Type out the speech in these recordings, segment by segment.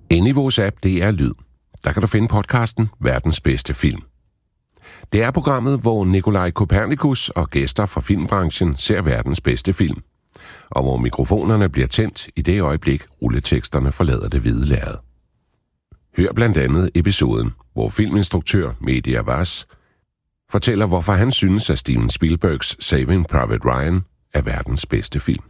Inde i vores app DR Lyd, der kan du finde podcasten Verdens Bedste Film. Det er programmet, hvor Nikolaj Kopernikus og gæster fra filmbranchen ser verdens bedste film, og hvor mikrofonerne bliver tændt i det øjeblik, rulleteksterne forlader det hvide lærred. Hør blandt andet episoden, hvor filminstruktør Mehdi Awaz fortæller, hvorfor han synes, at Steven Spielbergs Saving Private Ryan er verdens bedste film.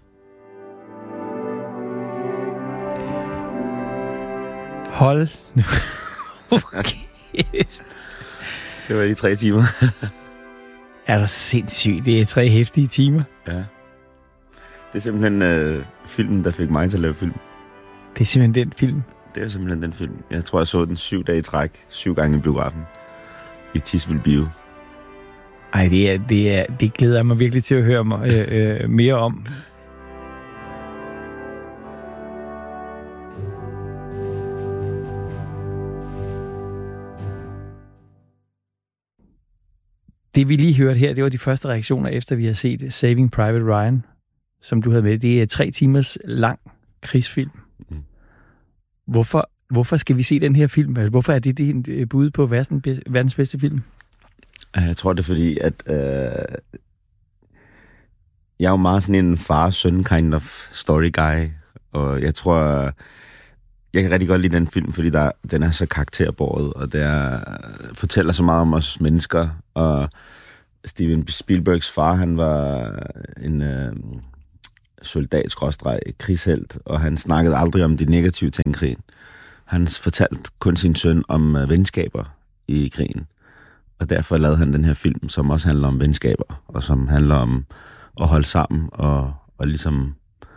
Hold nu. Okay. Det var de 3 timer. Er der sindssygt? Det er 3 heftige timer. Ja. Det er simpelthen filmen, der fik mig til at lave film. Det er simpelthen den film? Det er simpelthen den film. Jeg tror, jeg så den 7 dage i træk. 7 gange i biografen. I Tisvilde Bio. Ej, det glæder jeg mig virkelig til at høre mere om. Det vi lige hørte her, det var de første reaktioner, efter vi har set Saving Private Ryan, som du havde med. Det er 3 timers lang krigsfilm. Mm. Hvorfor skal vi se den her film? Hvorfor er det din bud på verdens bedste film? Jeg tror, det er fordi, at jeg er jo meget sådan en far-søn kind of story guy, og jeg tror, jeg kan rigtig godt lide den film, fordi den er så karakterbåret, og det fortæller så meget om os mennesker, og Steven Spielbergs far, han var en soldat-krigshelt, og han snakkede aldrig om de negative ting i krigen. Han fortalte kun sin søn om venskaber i krigen. Og derfor lavede han den her film, som også handler om venskaber, og som handler om at holde sammen, og ligesom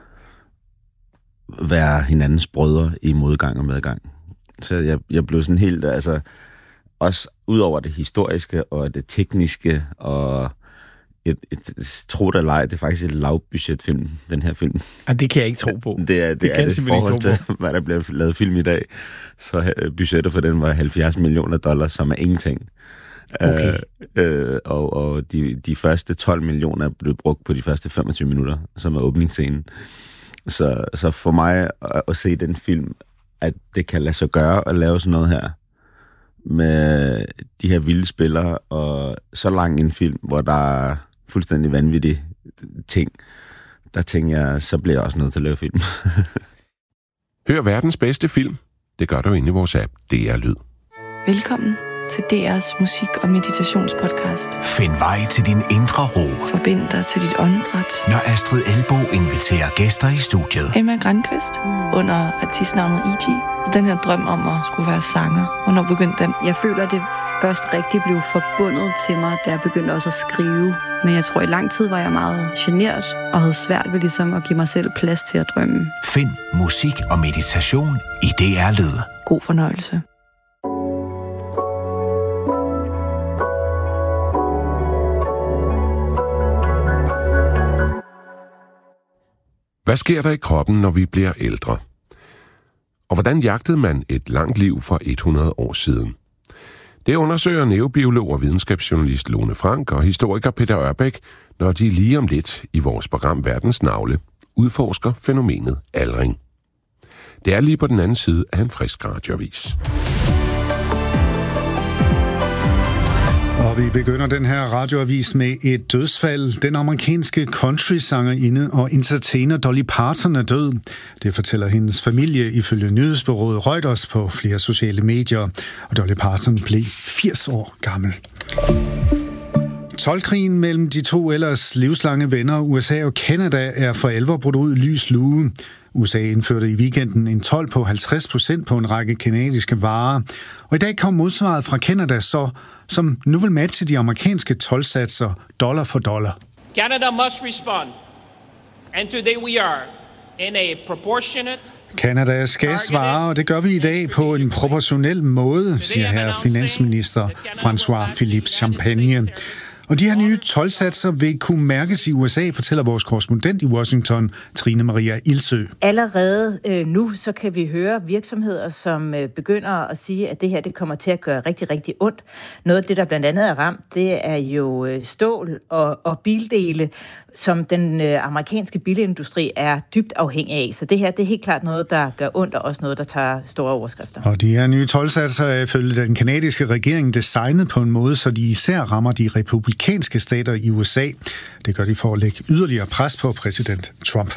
være hinandens brødre i modgang og medgang. Så jeg blev sådan helt, altså, også ud over det historiske og det tekniske, og tro det eller ej, det er faktisk et lavbudgetfilm, den her film. Og det kan jeg ikke tro på. Det er det i forhold til, hvad der bliver lavet film i dag. Så budgettet for den var $70 millioner, som er ingenting. Okay. Og de første 12 millioner er blevet brugt på de første 25 minutter, som er åbningsscenen. Så for mig at se den film, at det kan lade sig gøre at lave sådan noget her, med de her vilde spillere, og så lang en film, hvor der er fuldstændig vanvittige ting, der tænker jeg, så bliver jeg også nødt til at lave film. Hør verdens bedste film. Det gør du inde i vores app DR Lyd. Velkommen til DR's musik- og meditationspodcast. Find vej til din indre ro. Forbind dig til dit åndedræt. Når Astrid Elbo inviterer gæster i studiet. Emma Grandqvist under artistnavnet E.G. Den her drøm om at skulle være sanger. Hvornår begyndte den? Jeg føler, at det først rigtig blev forbundet til mig, da jeg begyndte også at skrive. Men jeg tror, i lang tid var jeg meget genert og havde svært ved ligesom at give mig selv plads til at drømme. Find musik og meditation i DR Lyd. God fornøjelse. Hvad sker der i kroppen, når vi bliver ældre? Og hvordan jagtede man et langt liv for 100 år siden? Det undersøger neurobiolog og videnskabsjournalist Lone Frank og historiker Peter Ørbæk, når de lige om lidt i vores program Verdens Navle udforsker fænomenet aldring. Det er lige på den anden side af en frisk radioavis. Og vi begynder den her radioavis med et dødsfald. Den amerikanske country-sangerinde og entertainer Dolly Parton er død. Det fortæller hendes familie ifølge nyhedsbureauet Reuters på flere sociale medier. Og Dolly Parton blev 80 år gammel. Toldkrigen mellem de to ellers livslange venner, USA og Canada, er for alvor brudt ud lys lue. USA indførte i weekenden en told på 50% på en række canadiske varer. Og i dag kom modsvaret fra Canada så, som nu vil matche de amerikanske toldsatser dollar for dollar. Canada must respond. And today we are in a proportionate. Canada skal svare, og det gør vi i dag på en proportionel måde, siger her finansminister François Philippe Champagne. Og de her nye toldsatser vil kunne mærkes i USA, fortæller vores korrespondent i Washington, Trine Maria Ilsø. Allerede nu så kan vi høre virksomheder, som begynder at sige, at det her det kommer til at gøre rigtig, rigtig ondt. Noget af det, der blandt andet er ramt, det er jo stål og bildele, som den amerikanske bilindustri er dybt afhængig af. Så det her, det er helt klart noget, der gør ondt, og også noget, der tager store overskrifter. Og de her nye toldsatser er ifølge den kanadiske regering designet på en måde, så de især rammer de republikanske stater i USA. Det gør de for at lægge yderligere pres på præsident Trump.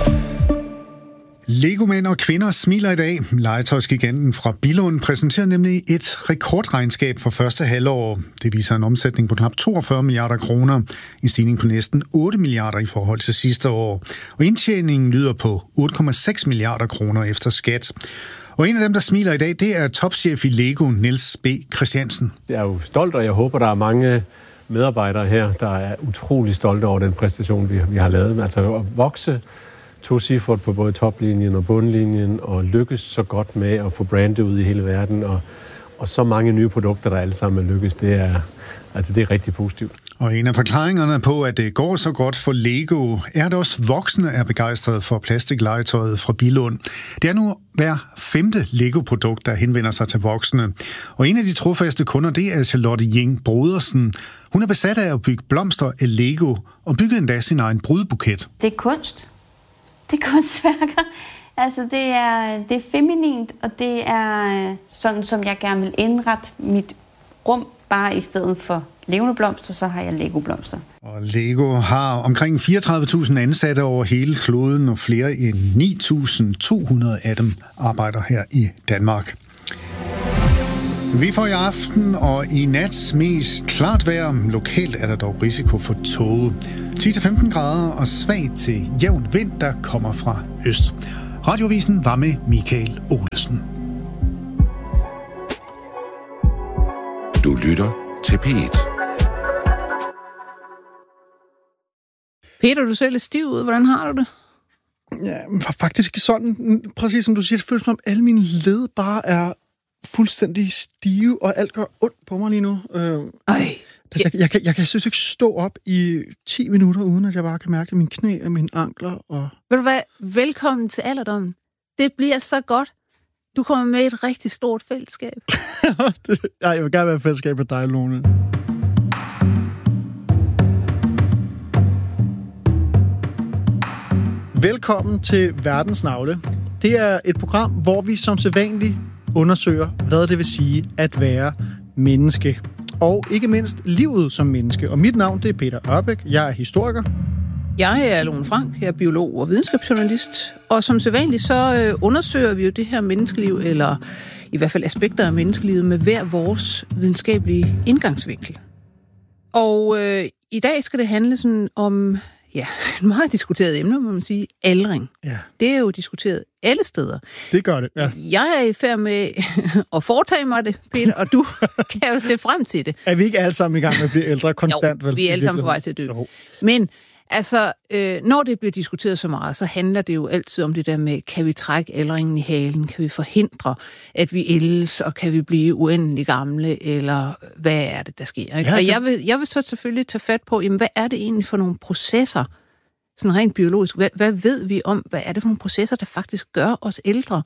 Lego-mænd og kvinder smiler i dag. Legetøjsgiganten fra Billund præsenterer nemlig et rekordregnskab for første halvår. Det viser en omsætning på knap 42 milliarder kroner, en stigning på næsten 8 milliarder i forhold til sidste år. Og indtjeningen lyder på 8,6 milliarder kroner efter skat. Og en af dem, der smiler i dag, det er topchef i Lego, Niels B. Christiansen. Jeg er jo stolt, og jeg håber, der er mange medarbejdere her, der er utrolig stolte over den præstation, vi har lavet. Altså at vokse tocifret på både toplinjen og bundlinjen, og lykkes så godt med at få brandet ud i hele verden, og så mange nye produkter, der alle sammen lykkes, det er rigtig positivt. Og en af forklaringerne på, at det går så godt for Lego, er, at også voksne er begejstrede for plastiklegetøjet fra Billund. Det er nu hver 5. Lego-produkt, der henvender sig til voksne. Og en af de trofaste kunder, det er Charlotte Jing Brodersen. Hun er besat af at bygge blomster af Lego, og bygge endda sin egen brudbuket. Det er kunst. Det er kunstværker. Altså, det er feminint, og det er sådan, som jeg gerne vil indrette mit rum. Bare i stedet for levende blomster, så har jeg Lego-blomster. Og Lego har omkring 34.000 ansatte over hele kloden, og flere end 9.200 af dem arbejder her i Danmark. Vi får i aften og i nat mest klart vejr. Lokalt er der dog risiko for tåge. 10-15 grader og svag til jævn vind, der kommer fra øst. Radiovisen var med Michael Olesen. Du lytter til P1. Peter, du ser lidt stiv ud. Hvordan har du det? Ja, faktisk sådan, præcis som du siger, det føles som om alle mine led bare er fuldstændig stive, og alt gør ondt på mig lige nu. Jeg kan synes ikke stå op i 10 minutter, uden at jeg bare kan mærke mine knæ og mine ankler. Og... Ved du hvad? Velkommen til alderdommen. Det bliver så godt. Du kommer med i et rigtig stort fællesskab. Jeg vil gerne være i fællesskab med dig, Lone. Velkommen til Verdens Navle. Det er et program, hvor vi som sædvanligt undersøger, hvad det vil sige at være menneske. Og ikke mindst livet som menneske. Og mit navn, det er Peter Ørbæk. Jeg er historiker. Jeg er Lone Frank, jeg er biolog og videnskabsjournalist, og som sædvanligt så undersøger vi jo det her menneskeliv, eller i hvert fald aspekter af menneskelivet, med hver vores videnskabelige indgangsvinkel. Og i dag skal det handle sådan om, ja, et meget diskuteret emne, må man sige, aldring. Ja. Det er jo diskuteret alle steder. Det gør det, ja. Jeg er i færd med at foretage mig det, Peter, og du kan jo se frem til det. Er vi ikke alle sammen i gang med at blive ældre konstant? Jo, vi er alle sammen på vej til at dø. Men altså, når det bliver diskuteret så meget, så handler det jo altid om det der med, kan vi trække aldringen i halen? Kan vi forhindre, at vi ældes, og kan vi blive uendelig gamle? Eller hvad er det, der sker? Ikke? Ja, og jeg vil så selvfølgelig tage fat på, jamen, hvad er det egentlig for nogle processer, sådan rent biologisk? Hvad ved vi om, hvad er det for nogle processer, der faktisk gør os ældre?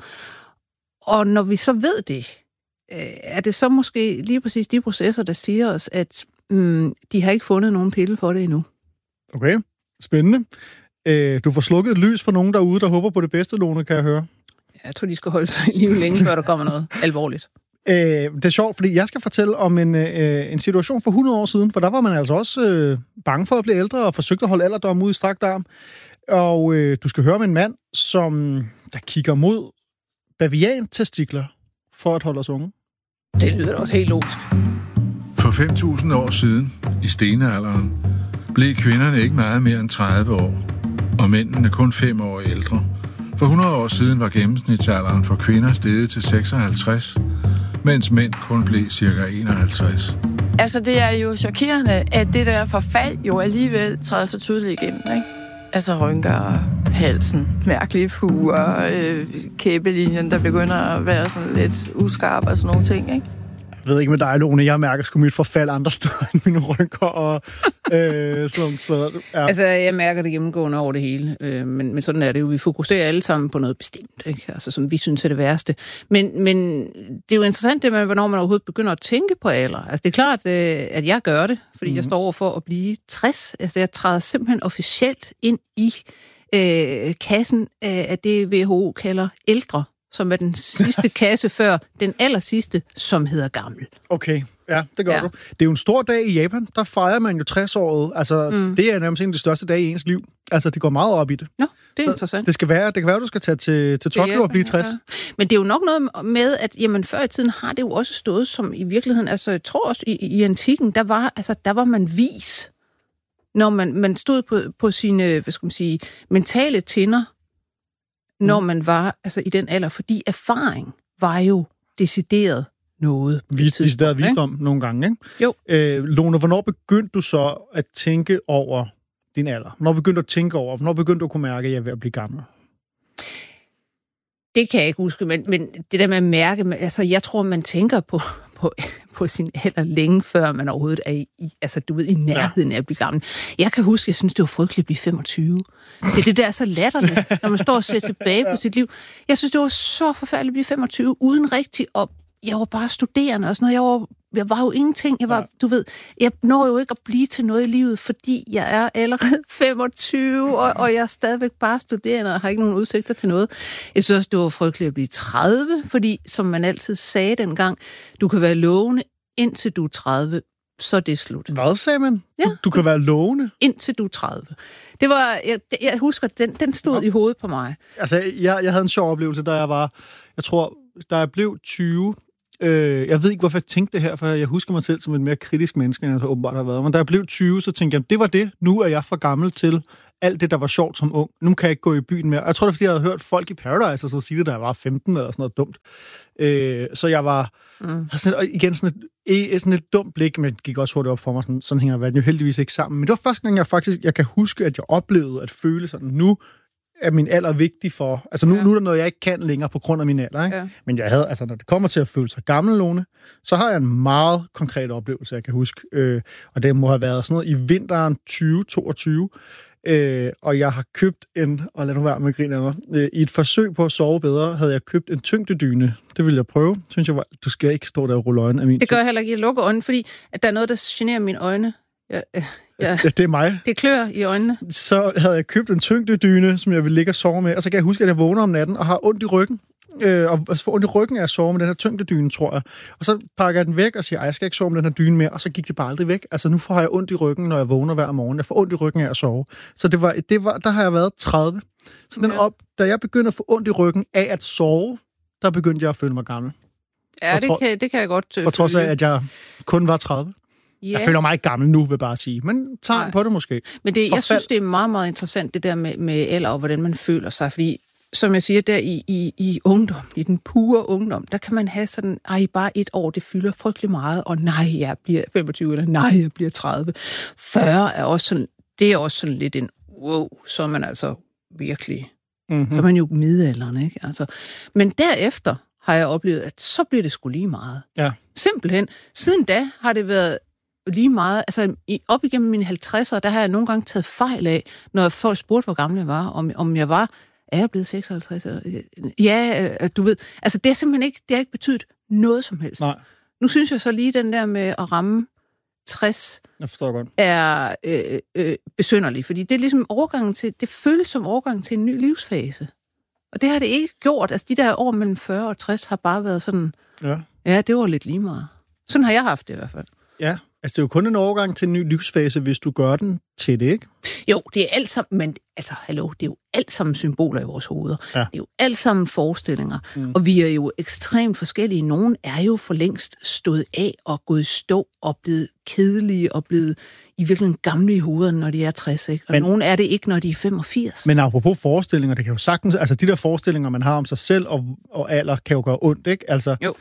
Og når vi så ved det, er det så måske lige præcis de processer, der siger os, at de har ikke fundet nogen pille for det endnu? Okay, spændende. Du får slukket et lys for nogen derude, der håber på det bedste, Lone, kan jeg høre. Jeg tror, de skal holde sig i live længe, før der kommer noget alvorligt. Det er sjovt, fordi jeg skal fortælle om en situation for 100 år siden, for der var man altså også bange for at blive ældre og forsøgte at holde alderdommen ud i strakt arm. Og du skal høre om en mand, som der kigger mod bavian-testikler for at holde os unge. Det lyder også helt logisk. For 5.000 år siden, i stenalderen, blev kvinderne ikke meget mere end 30 år, og mændene kun 5 år ældre. For 100 år siden var gennemsnitsalderen for kvinder steget til 56, mens mænd kun blev ca. 51. Altså, det er jo chokerende, at det der forfald jo alligevel træder så tydeligt igennem, ikke? Altså rynker, halsen, mærkelige fuger, kæbelinjen, der begynder at være sådan lidt uskarp og sådan nogle ting, ikke? Jeg ved ikke med dig, Lone. Jeg mærker sgu mit forfald andre steder end mine rynker og sådan steder. Ja. Altså, jeg mærker det gennemgående over det hele. Men sådan er det jo. Vi fokuserer alle sammen på noget bestemt, ikke? Altså, som vi synes er det værste. Men det er jo interessant, det med, hvornår man overhovedet begynder at tænke på alder. Altså, det er klart, at jeg gør det, fordi jeg står over for at blive 60. Altså, jeg træder simpelthen officielt ind i kassen af det, WHO kalder ældre, som er den sidste kasse før den allersidste, som hedder gammel. Okay, ja, det gør du. Det er jo en stor dag i Japan. Der fejrer man jo 60-året. Altså, det er nærmest en af de største dage i ens liv. Altså, det går meget op i det. Nå, det er interessant. Det kan være, at du skal tage til Tokyo og blive 60. Ja. Men det er jo nok noget med, at jamen, før i tiden har det jo også stået som i virkeligheden, altså jeg tror også i antikken, der var man vis, når man stod på sine, hvad skal man sige, mentale tinder, når man var altså i den alder, fordi erfaring var jo decideret noget. Decideret visdom nogle gange, ikke? Jo. Lone, hvornår begyndte du så at tænke over din alder? Hvornår begyndte du at tænke over? Hvornår begyndte du at kunne mærke, at jeg er ved at blive gammel? Det kan jeg ikke huske, men det der med at mærke, altså jeg tror, man tænker på sin alder længe, før man overhovedet er i nærheden af at blive gammel. Jeg kan huske, jeg synes, det var frygteligt at blive 25. Det der er så latterligt, når man står og ser tilbage på sit liv. Jeg synes, det var så forfærdeligt at blive 25, uden rigtig op. Jeg var bare studerende og sådan noget. Jeg var jo ingenting. Jeg når jo ikke at blive til noget i livet, fordi jeg er allerede 25, og jeg er stadigvæk bare studerende og har ikke nogen udsigter til noget. Jeg synes også, det var frygteligt at blive 30, fordi, som man altid sagde dengang, du kan være lovende, indtil du er 30, så er det slut. Hvad sagde man? Ja. Du kan være lovende? Indtil du er 30. Det var, jeg husker, den stod i hovedet på mig. Altså, jeg havde en sjov oplevelse, da jeg blev 20. Jeg ved ikke, hvorfor jeg tænkte det her, for jeg husker mig selv som et mere kritisk menneske, end jeg så åbenbart har været. Men da jeg blev 20, så tænkte jeg, det var det. Nu er jeg for gammel til alt det, der var sjovt som ung. Nu kan jeg ikke gå i byen mere. Jeg tror, det er, fordi jeg havde hørt folk i Paradise og så sige det, da jeg var 15 eller sådan noget dumt. Så jeg var sådan et dumt blik, men det gik også hurtigt op for mig. Sådan hænger verden jo heldigvis ikke sammen. Men det var første gang, jeg kan huske, at jeg oplevede at føle sådan, nu er min alder vigtig for... Altså nu er der noget, jeg ikke kan længere på grund af min alder, ikke? Ja. Men jeg havde, altså når det kommer til at føle sig gammel, Lone, så har jeg en meget konkret oplevelse, jeg kan huske. Og det må have været sådan noget i vinteren 2022. Og jeg har købt og lad nu være med at grine af mig, i et forsøg på at sove bedre, havde jeg købt en tyngdedyne. Det ville jeg prøve. Synes jeg, du skal ikke stå der og rulle øjnene af min. Det gør jeg heller ikke. Jeg lukker øjnene, fordi at der er noget, der generer mine øjne. Ja, det er mig. Det klør i øjnene. Så havde jeg købt en tyngdedyne, som jeg ville ligge og sove med, og så kan jeg huske, at jeg vågner om natten og har ondt i ryggen. Og får ondt i ryggen af at sove med den her tyngdedyne, tror jeg. Og så pakker jeg den væk og siger, jeg skal ikke sove med den her dyne mere, og så gik det bare aldrig væk. Altså nu får jeg ondt i ryggen, når jeg vågner hver morgen. Jeg får ondt i ryggen af at sove. Så der har jeg været 30. Så da jeg begyndte at få ondt i ryggen af at sove, der begyndte jeg at føle mig gammel. Ja, det kan jeg godt og trods af, at jeg kun var 30. Yeah. Jeg føler mig ikke gammel nu, vil bare sige. Men tegn på det måske. Men jeg synes, det er meget, meget interessant, det der med alder og hvordan man føler sig. Fordi, som jeg siger, der i ungdom, i den pure ungdom, der kan man have sådan, bare et år, det fylder frygtelig meget, og nej, jeg bliver 25, eller nej, jeg bliver 30. 40 er også sådan, det er også sådan lidt en wow, så er man altså virkelig, så er man jo middelalderen, ikke? Altså, men derefter har jeg oplevet, at så bliver det sgu lige meget. Ja. Simpelthen. Siden da har det været lige meget, altså op igennem mine 50'ere, der har jeg nogle gange taget fejl af, når folk spurgte, hvor gammel jeg var, om jeg var, er jeg blevet 56? Ja, du ved, altså det er simpelthen ikke, det har ikke betydet noget som helst. Nej. Nu synes jeg så lige, den der med at ramme 60 jeg forstår godt. Er besynderlig, fordi det er ligesom overgangen til, det føles som overgangen til en ny livsfase. Og det har det ikke gjort. Altså de der år mellem 40 og 60 har bare været sådan, ja, det var lidt lige meget. Sådan har jeg haft det i hvert fald. Ja, altså det er jo kun en overgang til en ny livsfase, hvis du gør den til det, ikke? Jo, det er alt sammen, men altså, hallo, det er jo alt sammen symboler i vores hoveder. Ja. Det er jo alt sammen forestillinger. Og vi er jo ekstremt forskellige. Nogen er jo for længst stået af og gået i stå og blevet kedelige og blevet i virkeligheden gamle i hovederne, når de er 60, ikke? Og nogen er det ikke, når de er 85. Men apropos forestillinger, det kan jo sagtens, altså de der forestillinger, man har om sig selv og alder, kan jo gøre ondt, ikke? Altså, jo.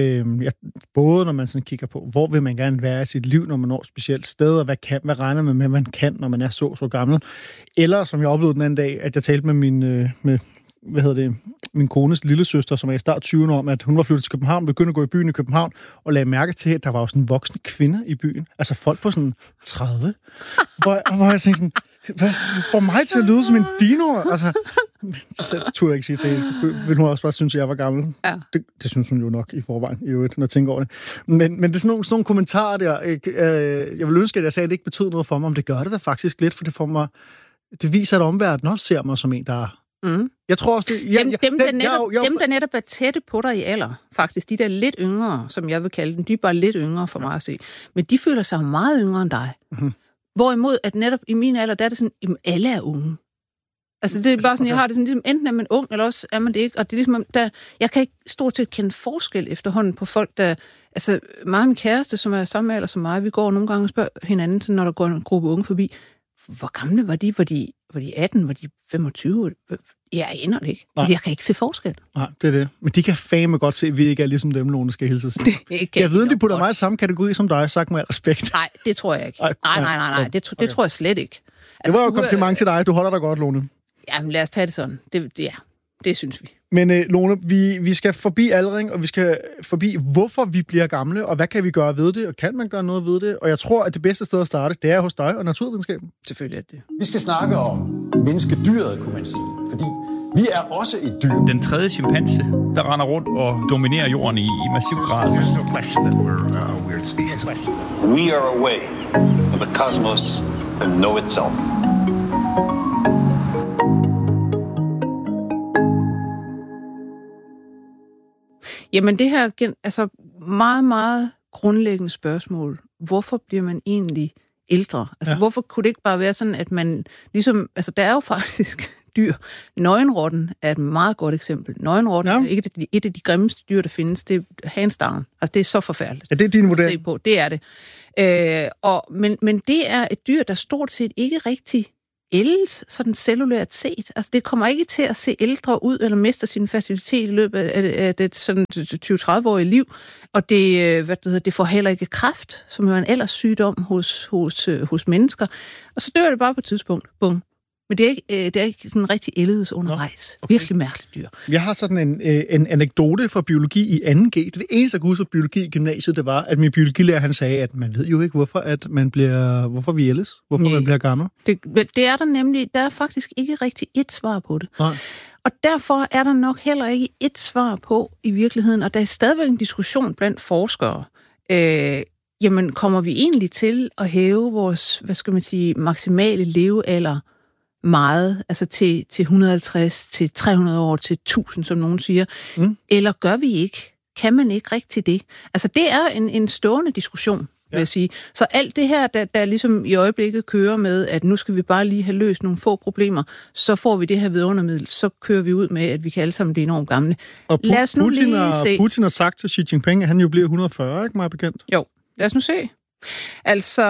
Både når man sådan kigger på, hvor vil man gerne være i sit liv, når man når et specielt sted, og hvad regner man med, man kan, når man er så gammel. Eller, som jeg oplevede den anden dag, at jeg talte med min kones lillesøster, som er i start 20'erne, om, at hun var flyttet til København, begyndte at gå i byen i København, og lagde mærke til, at der var jo sådan voksne kvinder i byen. Altså folk på sådan 30. hvor jeg tænkte sådan, hvad får mig til at lyde som en dino? Altså, så turde jeg ikke sige til hende. Så ville hun også bare synes, at jeg var gammel. Ja. Det synes hun jo nok i forvejen, i øvrigt, når jeg tænker over det. Men det er sådan nogle kommentarer der. Jeg vil ønske, at jeg sagde, at det ikke betød noget for mig, om det gør det da faktisk lidt, for det får mig... Det viser, at omverdenen også ser mig som en, der... Jeg tror også, dem, der netop er tætte på dig i alder, faktisk, de der lidt yngre, som jeg vil kalde dem, de er bare lidt yngre for mig at se, men de føler sig meget yngre end dig. Hvorimod, at netop i min alder, der er det sådan, at alle er unge. Altså, det er bare sådan, jeg har det sådan, ligesom, enten er man ung, eller også er man det ikke, og det er ligesom, jeg kan ikke stort set kende forskel efterhånden på folk, der... Altså, mig og min kæreste, som er samme alder som mig, vi går nogle gange og spørger hinanden, når der går en gruppe unge forbi, hvor gamle var de? Var de 18? Var de 25? Jeg aner det ikke. Nej. Jeg kan ikke se forskel. Nej, det er det. Men de kan fandme godt se, at vi ikke er ligesom dem, nogen skal hilse sig. Jeg ved, de putter mig i samme kategori som dig, sagt med al respekt. Nej, det tror jeg ikke. Nej. Det tror jeg slet ikke. Altså, det var jo et kompliment til dig. Du holder dig godt, Lone. Jamen, lad os tage det sådan. Det synes vi. Men Lone, vi skal forbi aldring, og vi skal forbi, hvorfor vi bliver gamle, og hvad kan vi gøre ved det, og kan man gøre noget ved det? Og jeg tror, at det bedste sted at starte, det er hos dig og naturvidenskaben. Selvfølgelig er det. Vi skal snakke om menneskedyret, kunne man sige, fordi vi er også et dyr. Den tredje chimpanse, der render rundt og dominerer jorden i massiv grad. There's no question that we're a weird species. We are a way of the cosmos to know itself. Jamen det her altså meget, meget grundlæggende spørgsmål. Hvorfor bliver man egentlig ældre? Altså hvorfor kunne det ikke bare være sådan, at man ligesom... Altså der er jo faktisk dyr. Nøgenrotten er et meget godt eksempel. Nøgenrotten er ikke et af de grimmeste dyr, der findes. Det er handsdown. Altså det er så forfærdeligt. Ja, det er din model. Se på. Det er det. Men det er et dyr, der stort set ikke rigtig ældes, sådan cellulært set. Altså, det kommer ikke til at se ældre ud, eller mister sin fertilitet i løbet af det sådan 20-30-årige liv. Og det får heller ikke kræft, som jo er en ellers sygdom hos mennesker. Og så dør det bare på et tidspunkt. Bum. Men det er ikke sådan rigtig ældes undervejs. Okay. Virkelig mærkeligt dyr. Jeg har sådan en anekdote fra biologi i 2G. Det eneste, jeg kunne huske fra biologi i gymnasiet, det var, at min biologilærer, han sagde, at man ved jo ikke, hvorfor vi ældes. Hvorfor man bliver gammel. Det er der nemlig. Der er faktisk ikke rigtig et svar på det. Nej. Og derfor er der nok heller ikke et svar på i virkeligheden. Og der er stadigvæk en diskussion blandt forskere. Jamen, kommer vi egentlig til at hæve vores, maksimale levealder meget, altså til 150, til 300 år, til 1000, som nogen siger, eller gør vi ikke? Kan man ikke rigtig det? Altså, det er en stående diskussion, vil jeg sige. Så alt det her, der ligesom i øjeblikket kører med, at nu skal vi bare lige have løst nogle få problemer, så får vi det her vidundermiddel, så kører vi ud med, at vi kan alle sammen blive enormt gamle. Og lad os nu lige se. Putin har sagt til Xi Jinping, at han jo bliver 140, ikke meget bekendt? Jo, lad os nu se. Altså,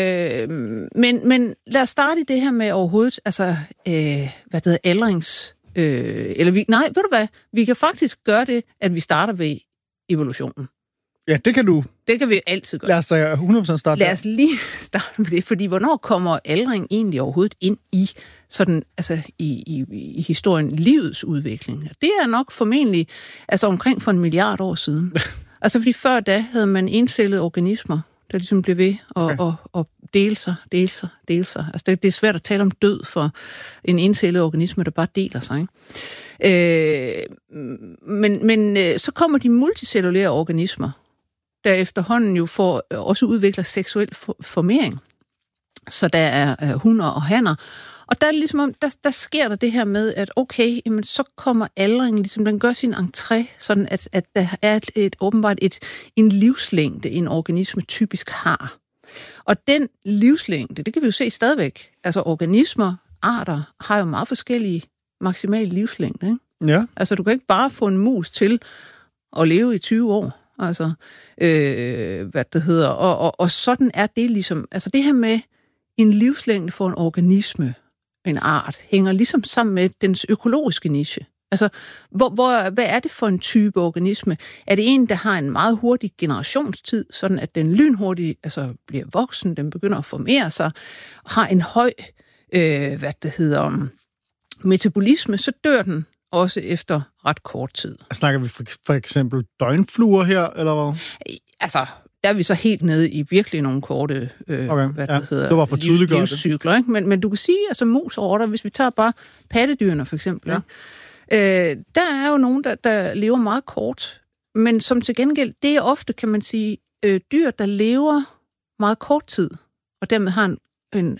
men lad os starte i det her med overhovedet, altså, aldrings... ved du hvad? Vi kan faktisk gøre det, at vi starter ved evolutionen. Ja, det kan du. Det kan vi altid gøre. Lad os 100% starte. Lad os lige starte med det, fordi hvornår kommer aldring egentlig overhovedet ind i sådan, altså i historien, livets udvikling? Det er nok formentlig altså omkring for 1 milliard år siden. Altså, fordi før da havde man encellede organismer, der ligesom blev ved og dele sig. Altså, det er svært at tale om død for en encellet organisme, der bare deler sig, ikke? Men så kommer de multicellulære organismer, der efterhånden jo også udvikler seksuel formering. Så der er hunner og hanner. Og der er ligesom, der sker der det her med, at okay, jamen, så kommer aldringen, ligesom den gør sin entré, sådan at der er åbenbart en livslængde, en organisme typisk har. Og den livslængde, det kan vi jo se stadigvæk. Altså organismer, arter, har jo meget forskellige maksimale livslængde, ikke? Ja. Altså du kan ikke bare få en mus til at leve i 20 år. Altså, og sådan er det ligesom. Altså det her med en livslængde for en organisme, en art, hænger ligesom sammen med dens økologiske niche. Altså, hvad er det for en type organisme? Er det en, der har en meget hurtig generationstid, sådan at den lynhurtigt bliver voksen, den begynder at formere sig, har en høj metabolisme, så dør den også efter ret kort tid. Snakker vi for eksempel døgnfluer her, eller hvad? Altså, der er vi så helt nede i virkelig nogle korte det var for livscykler. Ikke? Men du kan sige, altså mus og rotter, hvis vi tager bare pattedyrene for eksempel, der er jo nogen, der lever meget kort, men som til gengæld, det er ofte, kan man sige, dyr, der lever meget kort tid, og dermed har en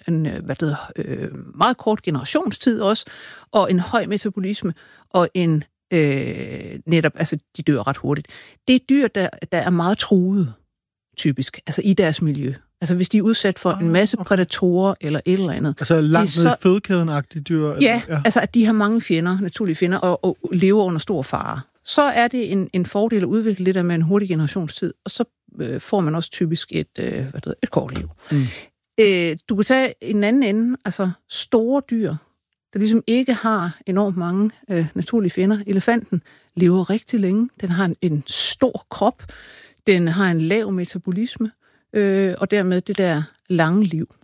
meget kort generationstid også, og en høj metabolisme, og en netop, altså de dør ret hurtigt. Det er dyr, der er meget truede, typisk, altså i deres miljø. Altså hvis de er udsat for en masse prædatorer eller et eller andet. Altså langt nede i fødekæden-agtige dyr? Ja, altså at de har mange fjender, naturlige fjender, og lever under stor fare. Så er det en fordel at udvikle lidt af med en hurtig generationstid, og så får man også typisk et kort liv. Du kan tage en anden ende, altså store dyr, der ligesom ikke har enormt mange naturlige fjender. Elefanten lever rigtig længe. Den har en stor krop. Den har en lav metabolisme, og dermed det der lange liv.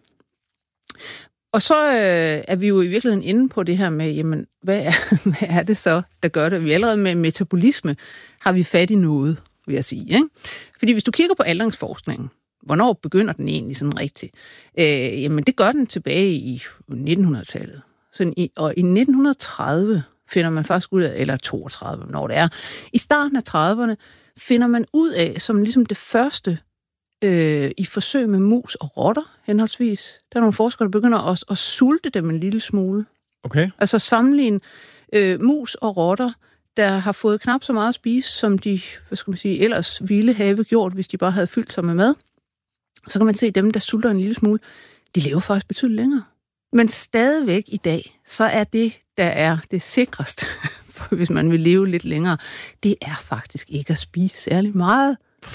Og så er vi jo i virkeligheden inde på det her med, jamen, hvad er det så, der gør det? Vi allerede med metabolisme har vi fat i noget, vil jeg sige. Ikke? Fordi hvis du kigger på aldringsforskningen, hvornår begynder den egentlig sådan rigtigt? Jamen, det gør den tilbage i 1900-tallet. Og i 1930 finder man faktisk ud af, eller 32, når det er. I starten af 30'erne finder man ud af, som ligesom det første i forsøg med mus og rotter, henholdsvis. Der er nogle forskere, der begynder at sulte dem en lille smule. Okay. Altså sammenligne mus og rotter, der har fået knap så meget at spise, som de, ellers ville have gjort, hvis de bare havde fyldt sig med mad. Så kan man se, at dem, der sulter en lille smule, de lever faktisk betydeligt længere. Men stadigvæk i dag, så er det, der er det sikreste, hvis man vil leve lidt længere, det er faktisk ikke at spise særlig meget.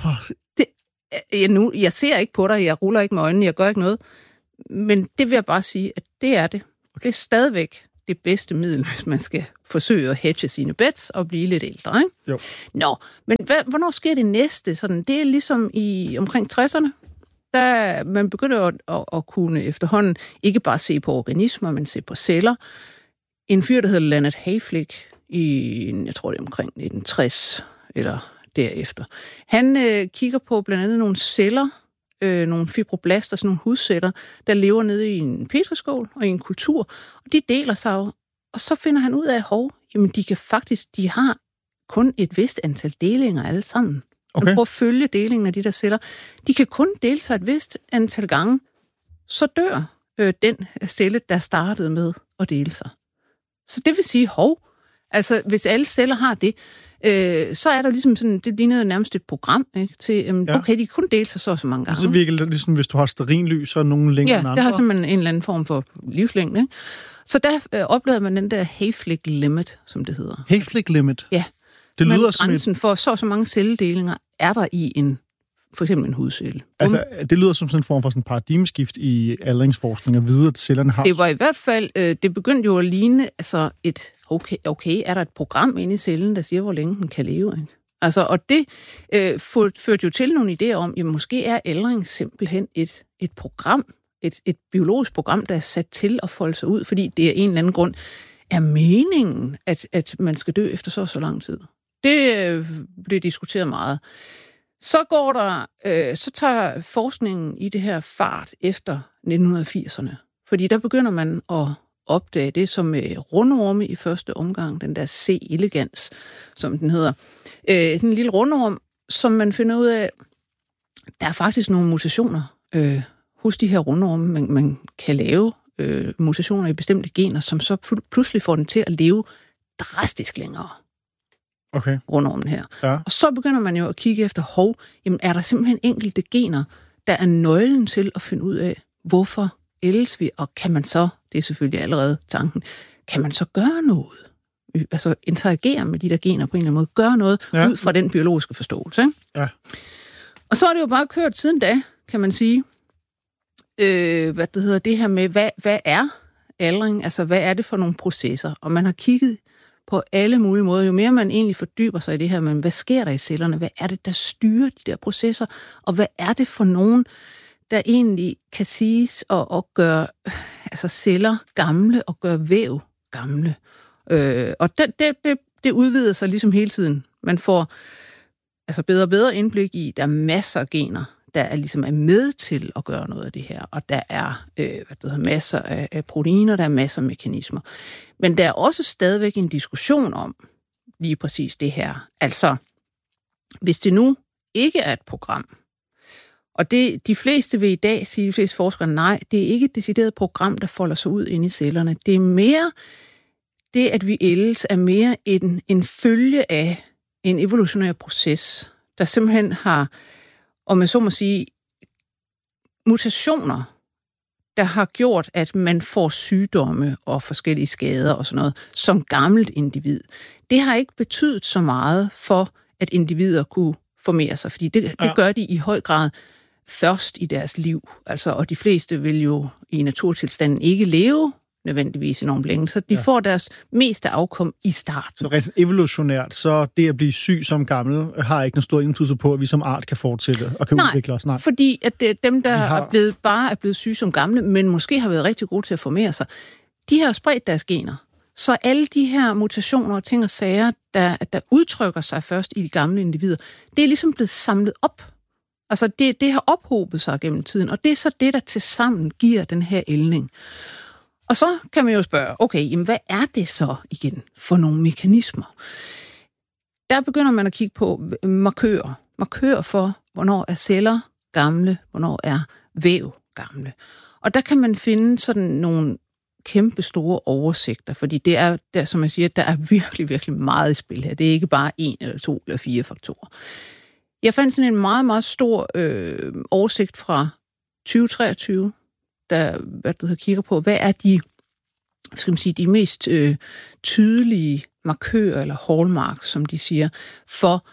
Jeg ser ikke på dig, jeg ruller ikke med øjnene, jeg gør ikke noget, men det vil jeg bare sige, at det er det. Det er stadigvæk det bedste middel, hvis man skal forsøge at hedge sine bets og blive lidt ældre, ikke? Jo. Nå, men hvornår sker det næste? Sådan, det er ligesom i omkring 60'erne, der man begynder at kunne efterhånden ikke bare se på organismer, men se på celler. En fyr, der hedder Leonard Hayflick, jeg tror det er omkring 1960 eller derefter. Han kigger på blandt andet nogle celler, nogle fibroblaster, sådan nogle hudceller, der lever nede i en petriskål og i en kultur, og de deler sig jo. Og så finder han ud af, jamen de har kun et vist antal delinger alle sammen. Okay. Man prøver at følge delingen af de der celler. De kan kun dele sig et vist antal gange, så dør den celle, der startede med at dele sig. Så det vil sige, altså hvis alle celler har det, så er der ligesom sådan, det lignede nærmest et program, ikke, til, okay, de kun dele sig så mange gange. Så virker det ligesom, hvis du har stearinlys, så er nogen længere end andre. Ja, det har simpelthen en eller anden form for livslængde. Ikke? Så der oplevede man den der Hayflick limit, som det hedder. Hayflick limit? Ja. Det lyder som grænsen for så mange celledelinger er der i for eksempel en hudcelle. Altså, det lyder som sådan en form for sådan en paradigmeskift i aldringsforskning at vide, at cellerne har... Det var i hvert fald, det begyndte jo at ligne, altså okay, er der et program inde i cellen, der siger, hvor længe den kan leve, ikke? Altså, og det førte jo til nogle idéer om, at måske er aldring simpelthen et program, et biologisk program, der er sat til at folde sig ud, fordi det er en eller anden grund er meningen, at man skal dø efter så lang tid. Det bliver diskuteret meget. Så tager forskningen i det her fart efter 1980'erne. Fordi der begynder man at opdage det som rundorme i første omgang, den der C. elegans, som den hedder. Sådan en lille rundorm, som man finder ud af, der er faktisk nogle mutationer hos de her rundorme. Man kan lave mutationer i bestemte gener, som så pludselig får den til at leve drastisk længere. Okay. Rundormen her. Ja. Og så begynder man jo at kigge efter, jamen er der simpelthen enkelte gener, der er nøglen til at finde ud af, hvorfor ældes vi, og kan man så, det er selvfølgelig allerede tanken, kan man så gøre noget? Altså interagere med de der gener på en eller anden måde, gøre noget ud fra den biologiske forståelse. Ikke? Ja. Og så er det jo bare kørt siden da, kan man sige, det her med, hvad er aldring? Altså, hvad er det for nogle processer? Og man har kigget på alle mulige måder. Jo mere man egentlig fordyber sig i det her, men hvad sker der i cellerne? Hvad er det, der styrer de der processer? Og hvad er det for nogen, der egentlig kan siges at gøre celler gamle og gøre væv gamle? Og det udvider sig ligesom hele tiden. Man får altså bedre og bedre indblik i, der er masser af gener, der er ligesom er med til at gøre noget af det her, og der er masser af proteiner, der er masser af mekanismer. Men der er også stadigvæk en diskussion om lige præcis det her. Altså, hvis det nu ikke er et program, og de fleste vil i dag sige, de fleste forskere, nej, det er ikke et decideret program, der folder sig ud inde i cellerne. Det er mere det, at vi ældes, er mere en følge af en evolutionær proces, der simpelthen har, om man så må sige, mutationer, der har gjort, at man får sygdomme og forskellige skader og sådan noget, som gammelt individ. Det har ikke betydet så meget for, at individer kunne formere sig, fordi det gør de i høj grad først i deres liv. Altså, og de fleste vil jo i naturtilstanden ikke leve nødvendigvis enormt længe, så de får deres meste afkom i starten. Så rent evolutionært, så det at blive syg som gammel, har ikke nogen stor indflydelse på, at vi som art kan fortsætte og kan udvikle os. Nej, fordi at det, dem, der er blevet syge som gamle, men måske har været rigtig gode til at formere sig, de har spredt deres gener. Så alle de her mutationer og ting og sager, der udtrykker sig først i de gamle individer, det er ligesom blevet samlet op. Altså det har ophobet sig gennem tiden, og det er så det, der tilsammen giver den her ældning. Og så kan man jo spørge, okay, jamen hvad er det så igen for nogle mekanismer? Der begynder man at kigge på markører. Markører for, hvornår er celler gamle, hvornår er væv gamle. Og der kan man finde sådan nogle kæmpe store oversigter, fordi det er, der, som jeg siger, der er virkelig, virkelig meget i spil her. Det er ikke bare 1 eller 2 eller 4 faktorer. Jeg fandt sådan en meget, meget stor oversigt fra 2023, der kigger på, hvad er de mest tydelige markører eller hallmarks, som de siger, for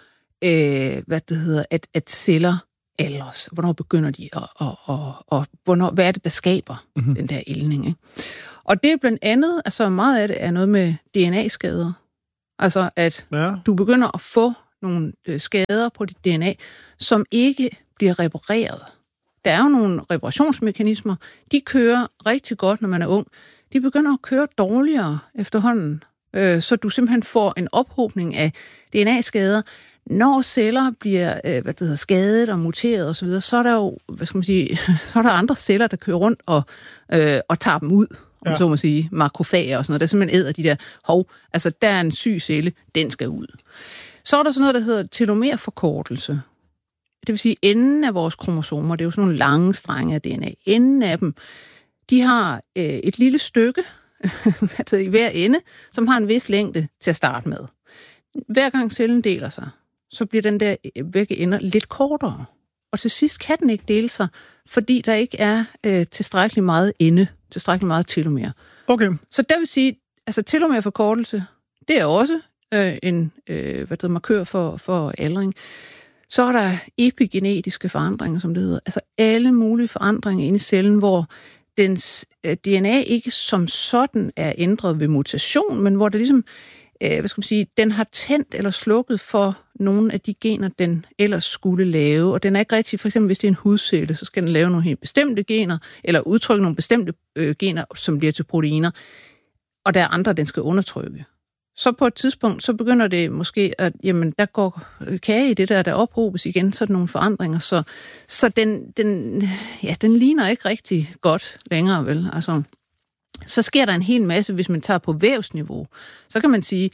at celler aldres. Hvornår begynder de, og hvornår, hvad er det, der skaber den der ældning? Ikke? Og det er blandt andet, altså meget af det er noget med DNA-skader. Altså at du begynder at få nogle skader på dit DNA, som ikke bliver repareret. Der er jo nogle reparationsmekanismer. De kører rigtig godt, når man er ung. De begynder at køre dårligere efterhånden. Så du simpelthen får en ophobning af DNA-skader. Når celler bliver skadet og muteret osv., så er der jo, så er der andre celler, der kører rundt og tager dem ud. Om så må sige, makrofager og sådan noget, der simpelthen æder de der, der er en syg celle, den skal ud. Så er der sådan noget, der hedder telomerforkortelse. Det vil sige, enden af vores kromosomer, det er jo sådan nogle lange strenge af DNA, enden af dem, de har et lille stykke i hver ende, som har en vis længde til at starte med. Hver gang cellen deler sig, så bliver den der begge ender lidt kortere. Og til sidst kan den ikke dele sig, fordi der ikke er tilstrækkeligt meget ende, tilstrækkeligt meget telomer. Okay. Så det vil sige, altså telomerforkortelse, det er også en markør for aldring. Så er der epigenetiske forandringer, som det hedder. Altså alle mulige forandringer inde i cellen, hvor dens DNA ikke som sådan er ændret ved mutation, men hvor det ligesom, den har tændt eller slukket for nogle af de gener, den ellers skulle lave. Og den er ikke rigtig, for eksempel hvis det er en hudcelle, så skal den lave nogle helt bestemte gener, eller udtrykke nogle bestemte gener, som bliver til proteiner. Og der er andre, den skal undertrykke. Så på et tidspunkt, så begynder det måske, at jamen, der går kage i det der ophobes igen, sådan nogle forandringer. Så den ligner ikke rigtig godt længere, vel? Altså, så sker der en hel masse, hvis man tager på vævsniveau. Så kan man sige,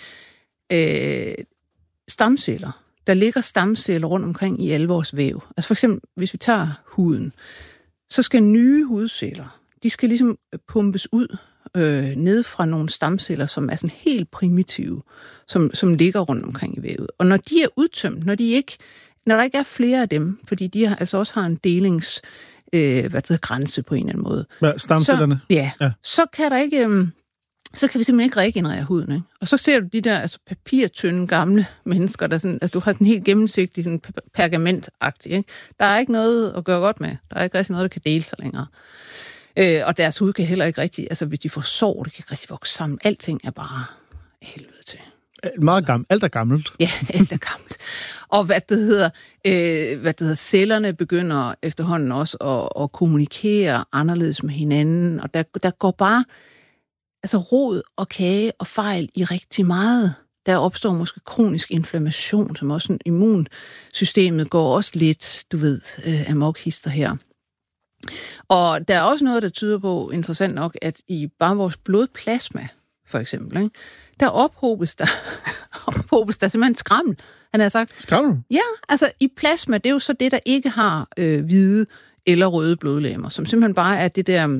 stamceller. Der ligger stamceller rundt omkring i alle vores væv. Altså for eksempel, hvis vi tager huden, så skal nye hudceller, de skal ligesom pumpes ud ned fra nogle stamceller, som er sådan helt primitive, som ligger rundt omkring i vævet. Og når de er udtømt, når der ikke er flere af dem, fordi de altså også har en delings grænse på en eller anden måde. Ja, stamcellerne? Så kan der ikke, så kan vi simpelthen ikke regenerere huden. Ikke? Og så ser du de der papirtynde gamle mennesker, der sådan, du har sådan helt gennemsigtig, sådan pergamentagtig. Ikke? Der er ikke noget at gøre godt med. Der er ikke rigtig noget, der kan dele sig længere. Og deres hud kan heller ikke rigtig, altså hvis de får sår, det kan ikke rigtig vokse sammen. Alting er bare helvede til. Meget gammelt. Alt er gammelt. Ja, alt er gammelt. Og cellerne begynder efterhånden også at kommunikere anderledes med hinanden, og der går bare, altså rod og kage og fejl i rigtig meget. Der opstår måske kronisk inflammation, som også immunsystemet går også lidt, amokhister her. Og der er også noget, der tyder på, interessant nok, at i bare vores blodplasma, for eksempel, ikke, der ophobes der simpelthen skrammel. Han har sagt... Skrammel? Ja, altså i plasma, det er jo så det, der ikke har hvide eller røde blodlegemer, som simpelthen bare er det der,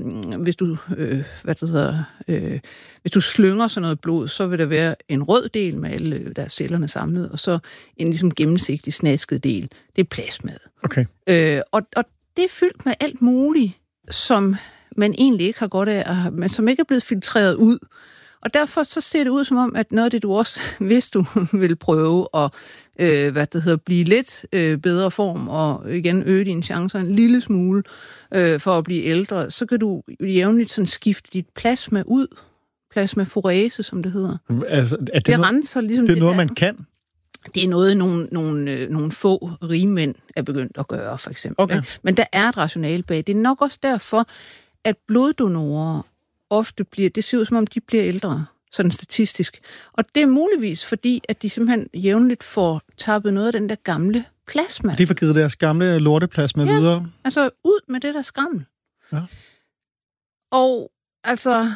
hvis du slynger sådan noget blod, så vil der være en rød del med alle der cellerne samlet, og så en ligesom gennemsigtig, snasket del. Det er plasmaet. Okay. Og det er fyldt med alt muligt, som man egentlig ikke har godt af, men som ikke er blevet filtreret ud. Og derfor så ser det ud som om, at noget af det, du også, hvis du vil prøve at blive lidt bedre form, og igen øge dine chancer en lille smule for at blive ældre, så kan du jævnligt sådan skifte dit plasma ud. Plasmaforese, som det hedder. Altså, det renser ligesom det er noget, man kan? Det er noget, nogle få rige mænd er begyndt at gøre, for eksempel. Okay. Men der er et rationale bag. Det er nok også derfor, at bloddonorer ofte det ser ud som om, de bliver ældre, sådan statistisk. Og det er muligvis, fordi at de simpelthen jævnligt får tappet noget af den der gamle plasma. De får givet deres gamle lorteplasma videre? Altså ud med det der skrammel. Ja. Og altså,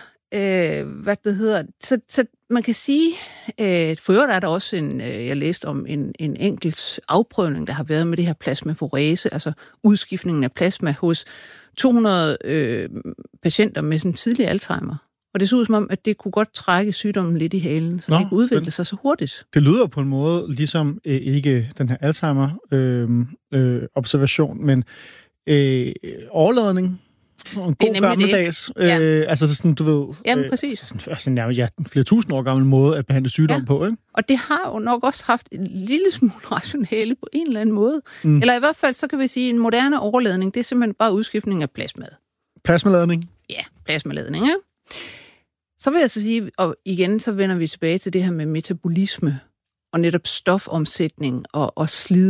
så man kan sige, for øvrigt er der også jeg læste om en enkelt afprøvning, der har været med det her plasmaforese, altså udskiftningen af plasma hos 200 patienter med sådan tidlig Alzheimer. Og det så ud som om, at det kunne godt trække sygdommen lidt i halen, så det kunne udvikle sig så hurtigt. Det lyder på en måde ligesom ikke den her Alzheimer-observation, men overladning. En god gammeldags, altså sådan, du ved... Jamen, præcis. Sådan en flere tusind år gammel måde at behandle sygdom på, ikke? Og det har jo nok også haft en lille smule rationale på en eller anden måde. Mm. Eller i hvert fald, så kan vi sige, en moderne overladning, det er simpelthen bare udskiftning af plasmaet. Plasmaladning? Ja, plasmaladning, ja. Så vil jeg så sige, og igen, så vender vi tilbage til det her med metabolisme, og netop stofomsætning og slid.